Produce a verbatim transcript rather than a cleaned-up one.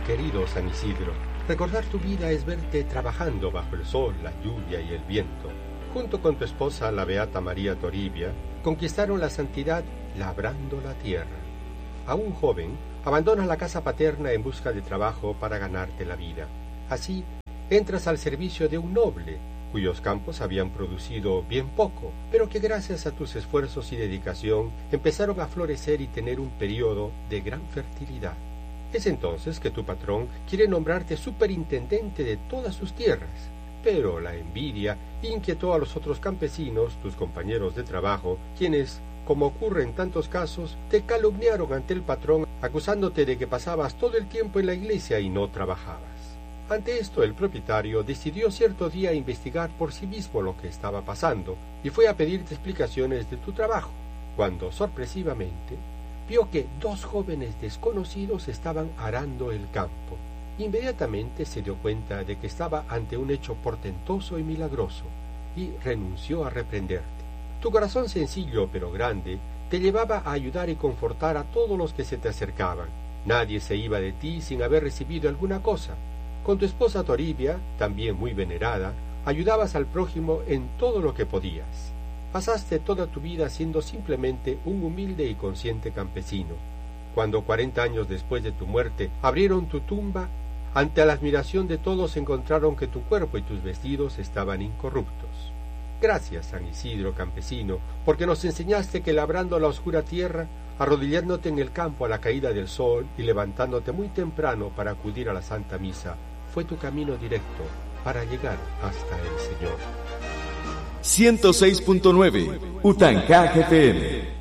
querido San Isidro. Recordar tu vida es verte trabajando bajo el sol, la lluvia y el viento. Junto con tu esposa, la beata María Toribia, conquistaron la santidad labrando la tierra. Aún joven, abandonas la casa paterna en busca de trabajo para ganarte la vida. Así, entras al servicio de un noble, cuyos campos habían producido bien poco, pero que gracias a tus esfuerzos y dedicación empezaron a florecer y tener un periodo de gran fertilidad. Es entonces que tu patrón quiere nombrarte superintendente de todas sus tierras, pero la envidia inquietó a los otros campesinos, tus compañeros de trabajo, quienes, como ocurre en tantos casos, te calumniaron ante el patrón acusándote de que pasabas todo el tiempo en la iglesia y no trabajabas. Ante esto, el propietario decidió cierto día investigar por sí mismo lo que estaba pasando y fue a pedirte explicaciones de tu trabajo, cuando sorpresivamente vio que dos jóvenes desconocidos estaban arando el campo. Inmediatamente se dio cuenta de que estaba ante un hecho portentoso y milagroso y renunció a reprenderte. Tu corazón sencillo pero grande te llevaba a ayudar y confortar a todos los que se te acercaban. Nadie se iba de ti sin haber recibido alguna cosa. Con tu esposa Toribia, también muy venerada, ayudabas al prójimo en todo lo que podías. Pasaste toda tu vida siendo simplemente un humilde y consciente campesino. Cuando cuarenta años después de tu muerte abrieron tu tumba, ante la admiración de todos encontraron que tu cuerpo y tus vestidos estaban incorruptos. Gracias, San Isidro campesino, porque nos enseñaste que labrando la oscura tierra, arrodillándote en el campo a la caída del sol y levantándote muy temprano para acudir a la Santa Misa, fue tu camino directo para llegar hasta el Señor. ciento seis punto nueve Utancá F M